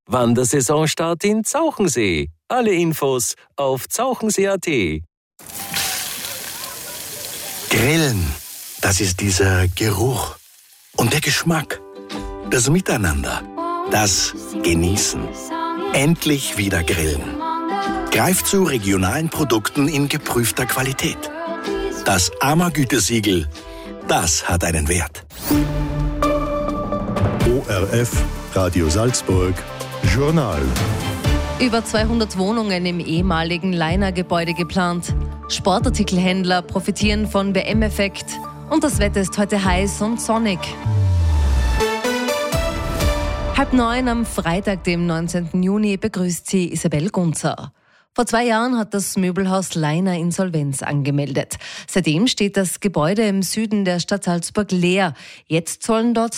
Wandersaisonstart in Zauchensee. Alle Infos auf zauchensee.at. Grillen, das ist dieser Geruch und der Geschmack, das Miteinander, das Genießen. Endlich wieder grillen. Greift zu regionalen Produkten in geprüfter Qualität. Das AMA-Gütesiegel, das hat einen Wert. ORF, Radio Salzburg, Journal. Über 200 Wohnungen im ehemaligen Leiner-Gebäude geplant. Sportartikelhändler profitieren von WM-Effekt. Und das Wetter ist heute heiß und sonnig. 8:30 am Freitag, dem 19. Juni, begrüßt sie Isabel Gunzer. Vor 2 Jahren hat das Möbelhaus Leiner Insolvenz angemeldet. Seitdem steht das Gebäude im Süden der Stadt Salzburg leer. Jetzt sollen dort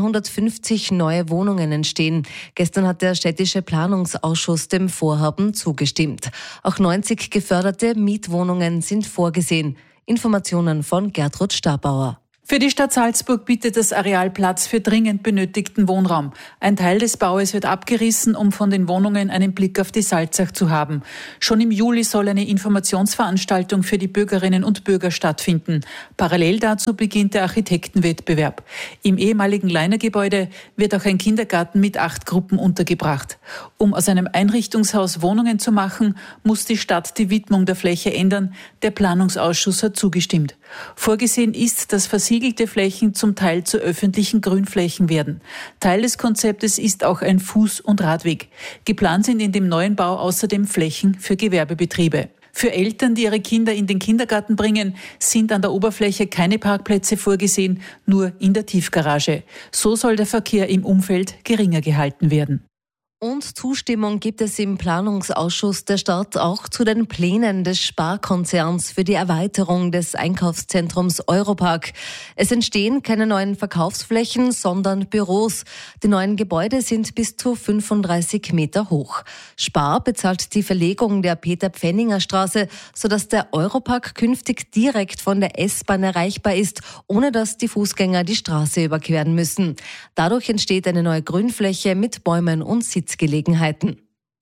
250 neue Wohnungen entstehen. Gestern hat der städtische Planungsausschuss dem Vorhaben zugestimmt. Auch 90 geförderte Mietwohnungen sind vorgesehen. Informationen von Gertrud Stabauer. Für die Stadt Salzburg bietet das Areal Platz für dringend benötigten Wohnraum. Ein Teil des Baues wird abgerissen, um von den Wohnungen einen Blick auf die Salzach zu haben. Schon im Juli soll eine Informationsveranstaltung für die Bürgerinnen und Bürger stattfinden. Parallel dazu beginnt der Architektenwettbewerb. Im ehemaligen Leiner-Gebäude wird auch ein Kindergarten mit 8 Gruppen untergebracht. Um aus einem Einrichtungshaus Wohnungen zu machen, muss die Stadt die Widmung der Fläche ändern. Der Planungsausschuss hat zugestimmt. Vorgesehen ist, dass versiegelte Flächen zum Teil zu öffentlichen Grünflächen werden. Teil des Konzeptes ist auch ein Fuß- und Radweg. Geplant sind in dem neuen Bau außerdem Flächen für Gewerbebetriebe. Für Eltern, die ihre Kinder in den Kindergarten bringen, sind an der Oberfläche keine Parkplätze vorgesehen, nur in der Tiefgarage. So soll der Verkehr im Umfeld geringer gehalten werden. Und Zustimmung gibt es im Planungsausschuss der Stadt auch zu den Plänen des Sparkonzerns für die Erweiterung des Einkaufszentrums Europark. Es entstehen keine neuen Verkaufsflächen, sondern Büros. Die neuen Gebäude sind bis zu 35 Meter hoch. Spar bezahlt die Verlegung der Peter-Pfenninger-Straße, sodass der Europark künftig direkt von der S-Bahn erreichbar ist, ohne dass die Fußgänger die Straße überqueren müssen. Dadurch entsteht eine neue Grünfläche mit Bäumen und Sitzgelegenheiten.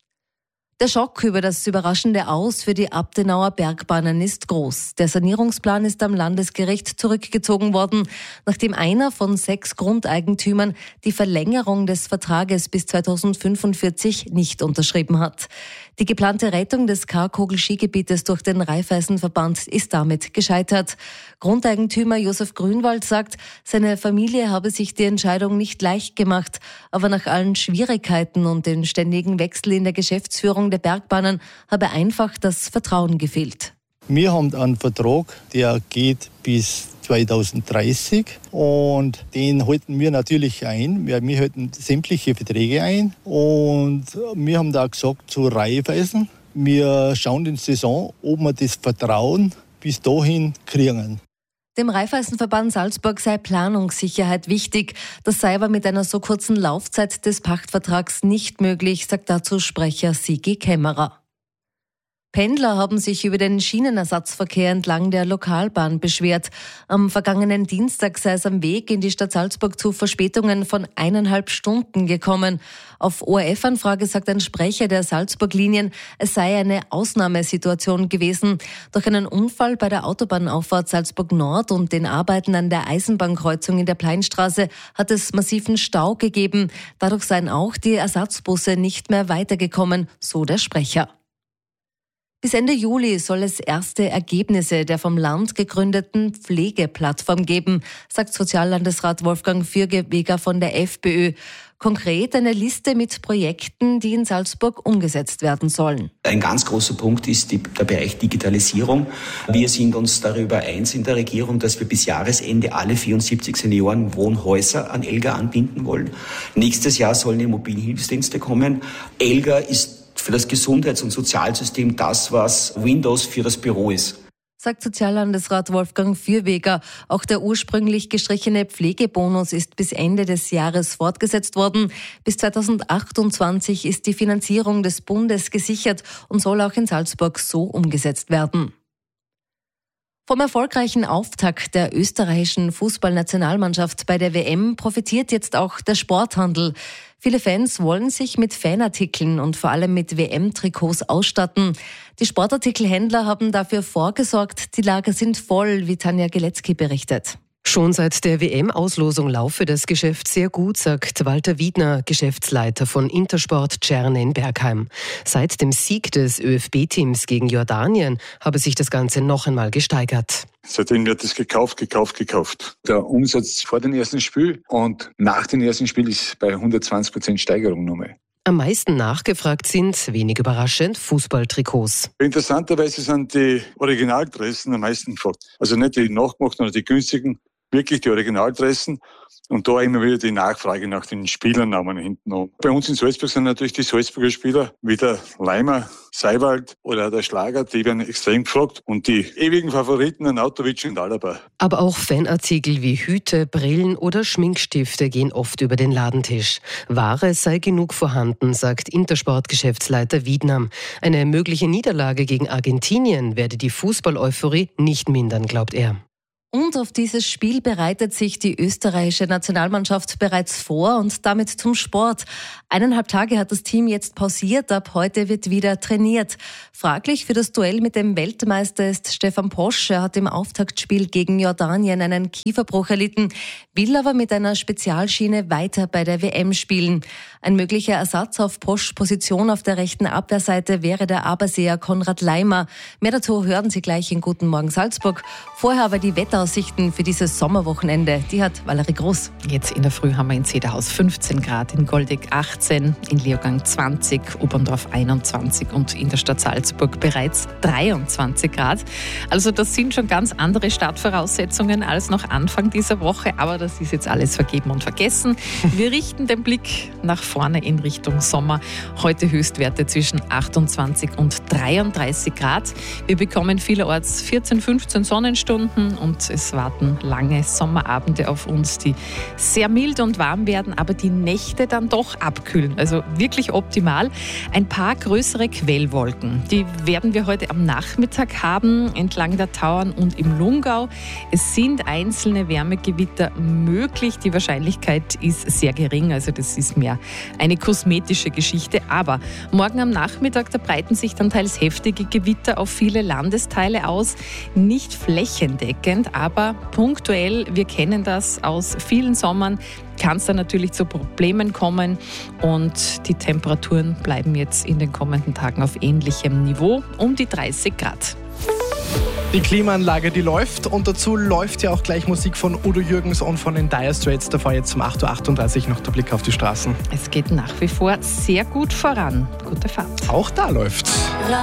Der Schock über das überraschende Aus für die Abtenauer Bergbahnen ist groß. Der Sanierungsplan ist am Landesgericht zurückgezogen worden, nachdem einer von 6 Grundeigentümern die Verlängerung des Vertrages bis 2045 nicht unterschrieben hat. Die geplante Rettung des Karkogel-Skigebietes durch den Raiffeisenverband ist damit gescheitert. Grundeigentümer Josef Grünwald sagt, seine Familie habe sich die Entscheidung nicht leicht gemacht, aber nach allen Schwierigkeiten und den ständigen Wechsel in der Geschäftsführung der Bergbahnen habe einfach das Vertrauen gefehlt. Wir haben einen Vertrag, der geht bis 2030 und den halten wir natürlich ein. Wir halten sämtliche Verträge ein und wir haben da gesagt zu Raiffeisen, wir schauen in die Saison, ob wir das Vertrauen bis dahin kriegen. Dem Raiffeisenverband Salzburg sei Planungssicherheit wichtig. Das sei aber mit einer so kurzen Laufzeit des Pachtvertrags nicht möglich, sagt dazu Sprecher Sigi Kämmerer. Pendler haben sich über den Schienenersatzverkehr entlang der Lokalbahn beschwert. Am vergangenen Dienstag sei es am Weg in die Stadt Salzburg zu Verspätungen von 1,5 Stunden gekommen. Auf ORF-Anfrage sagt ein Sprecher der Salzburg-Linien, es sei eine Ausnahmesituation gewesen. Durch einen Unfall bei der Autobahnauffahrt Salzburg Nord und den Arbeiten an der Eisenbahnkreuzung in der Pleinstraße hat es massiven Stau gegeben. Dadurch seien auch die Ersatzbusse nicht mehr weitergekommen, so der Sprecher. Bis Ende Juli soll es erste Ergebnisse der vom Land gegründeten Pflegeplattform geben, sagt Soziallandesrat Wolfgang Fürgeweger von der FPÖ. Konkret eine Liste mit Projekten, die in Salzburg umgesetzt werden sollen. Ein ganz großer Punkt ist der Bereich Digitalisierung. Wir sind uns darüber eins in der Regierung, dass wir bis Jahresende alle 74 Seniorenwohnhäuser an ELGA anbinden wollen. Nächstes Jahr sollen die mobilen Hilfsdienste kommen. ELGA ist für das Gesundheits- und Sozialsystem das, was Windows für das Büro ist, sagt Soziallandesrat Wolfgang Fürweger. Auch der ursprünglich gestrichene Pflegebonus ist bis Ende des Jahres fortgesetzt worden. Bis 2028 ist die Finanzierung des Bundes gesichert und soll auch in Salzburg so umgesetzt werden. Vom erfolgreichen Auftakt der österreichischen Fußballnationalmannschaft bei der WM profitiert jetzt auch der Sporthandel. Viele Fans wollen sich mit Fanartikeln und vor allem mit WM-Trikots ausstatten. Die Sportartikelhändler haben dafür vorgesorgt. Die Lager sind voll, wie Tanja Geletzky berichtet. Schon seit der WM-Auslosung laufe das Geschäft sehr gut, sagt Walter Wiedner, Geschäftsleiter von Intersport Tscherne in Bergheim. Seit dem Sieg des ÖFB-Teams gegen Jordanien habe sich das Ganze noch einmal gesteigert. Seitdem wird es gekauft. Der Umsatz vor dem ersten Spiel und nach dem ersten Spiel ist bei 120% Steigerung nochmal. Am meisten nachgefragt sind, wenig überraschend, Fußballtrikots. Interessanterweise sind die Originaldressen am meisten gefragt. Also nicht die nachgemachten oder die günstigen, wirklich die Originaldressen. Und da immer wieder die Nachfrage nach den Spielernamen hinten an. Bei uns in Salzburg sind natürlich die Salzburger Spieler, wie der Leimer, Seiwald oder der Schlager, die werden extrem gefragt. Und die ewigen Favoriten, Arnautovic und Alaba. Aber auch Fanartikel wie Hüte, Brillen oder Schminkstifte gehen oft über den Ladentisch. Ware sei genug vorhanden, sagt Intersport-Geschäftsleiter Wiedner. Eine mögliche Niederlage gegen Argentinien werde die Fußball-Euphorie nicht mindern, glaubt er. Und auf dieses Spiel bereitet sich die österreichische Nationalmannschaft bereits vor und damit zum Sport. 1,5 Tage hat das Team jetzt pausiert, ab heute wird wieder trainiert. Fraglich für das Duell mit dem Weltmeister ist Stefan Posch. Er hat im Auftaktspiel gegen Jordanien einen Kieferbruch erlitten, will aber mit einer Spezialschiene weiter bei der WM spielen. Ein möglicher Ersatz auf Poschs Position auf der rechten Abwehrseite wäre der Aberseer Konrad Leimer. Mehr dazu hören Sie gleich in Guten Morgen Salzburg. Vorher aber die Wetteraussichten für dieses Sommerwochenende. Die hat Valerie Groß. Jetzt in der Früh haben wir in Zederhaus 15 Grad, in Goldeck 18, in Leogang 20, Oberndorf 21 und in der Stadt Salzburg bereits 23 Grad. Also das sind schon ganz andere Startvoraussetzungen als noch Anfang dieser Woche, aber das ist jetzt alles vergeben und vergessen. Wir richten den Blick nach vorne in Richtung Sommer. Heute Höchstwerte zwischen 28 und 33 Grad. Wir bekommen vielerorts 14, 15 Sonnenstunden und es warten lange Sommerabende auf uns, die sehr mild und warm werden, aber die Nächte dann doch abkühlen. Also wirklich optimal. Ein paar größere Quellwolken, die werden wir heute am Nachmittag haben, entlang der Tauern und im Lungau. Es sind einzelne Wärmegewitter möglich. Die Wahrscheinlichkeit ist sehr gering, also das ist mehr eine kosmetische Geschichte. Aber morgen am Nachmittag, da breiten sich dann teils heftige Gewitter auf viele Landesteile aus. Nicht flächendeckend, aber punktuell. Wir kennen das aus vielen Sommern. Kann es dann natürlich zu Problemen kommen und die Temperaturen bleiben jetzt in den kommenden Tagen auf ähnlichem Niveau, um die 30 Grad. Die Klimaanlage, die läuft und dazu läuft ja auch gleich Musik von Udo Jürgens und von den Dire Straits. Davor jetzt um 8.38 Uhr noch der Blick auf die Straßen. Es geht nach wie vor sehr gut voran. Gute Fahrt. Auch da läuft's.